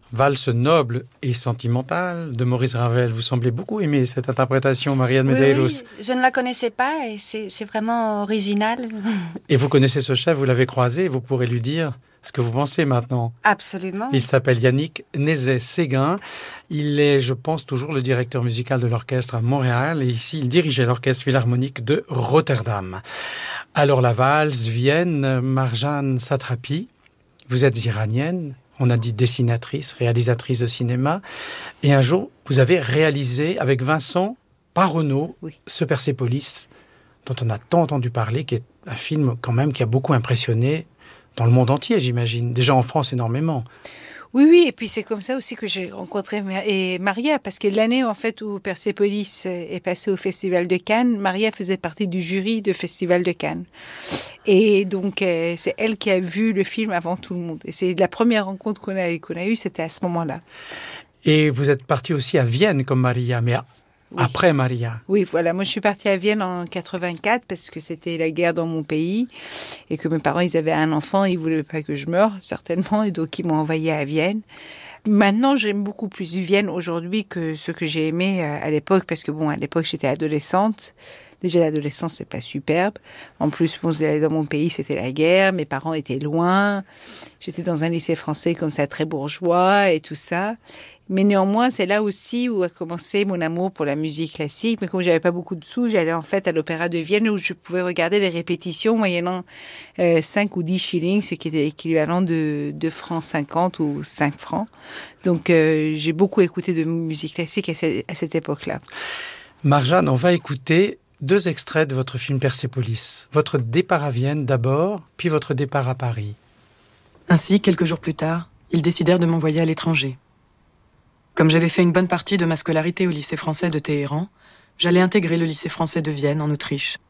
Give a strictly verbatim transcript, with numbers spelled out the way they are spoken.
Valse noble et sentimentale de Maurice Ravel. Vous semblez beaucoup aimer cette interprétation, Maria-Anne Medeiros. Oui, oui, je ne la connaissais pas et c'est, c'est vraiment original. Et vous connaissez ce chef, vous l'avez croisé, vous pourrez lui dire ce que vous pensez maintenant. Absolument. Il s'appelle Yannick Nézet-Séguin. Il est, je pense, toujours le directeur musical de l'orchestre à Montréal. Et ici, il dirigeait l'orchestre philharmonique de Rotterdam. Alors la valse, Vienne, Marjane Satrapi. Vous êtes iranienne. On a dit dessinatrice, réalisatrice de cinéma. Et un jour, vous avez réalisé avec Vincent Paronneau oui. ce Persépolis, dont on a tant entendu parler, qui est un film quand même qui a beaucoup impressionné dans le monde entier, j'imagine. Déjà en France, énormément. Oui, oui, et puis c'est comme ça aussi que j'ai rencontré et Maria, parce que l'année en fait où Persépolis est passé au Festival de Cannes, Maria faisait partie du jury du Festival de Cannes. Et donc, euh, c'est elle qui a vu le film avant tout le monde. Et c'est la première rencontre qu'on a, qu'on a eue, c'était à ce moment-là. Et vous êtes partie aussi à Vienne comme Maria, mais à... Oui. Après Maria. Oui, voilà. Moi, je suis partie à Vienne en quatre-vingt-quatre parce que c'était la guerre dans mon pays et que mes parents, ils avaient un enfant, ils voulaient pas que je meure, certainement, et donc ils m'ont envoyée à Vienne. Maintenant, j'aime beaucoup plus Vienne aujourd'hui que ce que j'ai aimé à l'époque parce que bon, à l'époque, j'étais adolescente. Déjà, l'adolescence, c'est pas superbe. En plus, bon, dans mon pays, c'était la guerre. Mes parents étaient loin. J'étais dans un lycée français comme ça, très bourgeois et tout ça. Mais néanmoins, c'est là aussi où a commencé mon amour pour la musique classique. Mais comme j'avais pas beaucoup de sous, j'allais en fait à l'Opéra de Vienne où je pouvais regarder les répétitions moyennant euh, cinq ou dix shillings, ce qui était l'équivalent de deux francs cinquante ou cinq francs. Donc, euh, j'ai beaucoup écouté de musique classique à, ce, à cette époque-là. Marjane, on va écouter deux extraits de votre film Persépolis. Votre départ à Vienne d'abord, puis votre départ à Paris. Ainsi, quelques jours plus tard, ils décidèrent de m'envoyer à l'étranger. Comme j'avais fait une bonne partie de ma scolarité au lycée français de Téhéran, j'allais intégrer le lycée français de Vienne, en Autriche.